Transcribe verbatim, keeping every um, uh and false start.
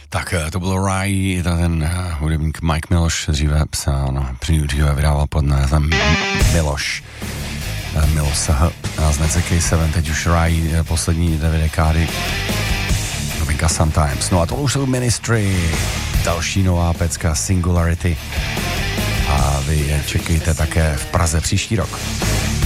Tak to byl Rai, ten hudebník Mike Miloš, dříve psal, no, dříve vydával pod názvem Miloš. Miloš a z K sedm, teď už Rai, poslední dvě dekády. Novinka Sometimes. No a to už jsou Ministry, další nová pecka Singularity. A vy je čekejte také v Praze příští rok.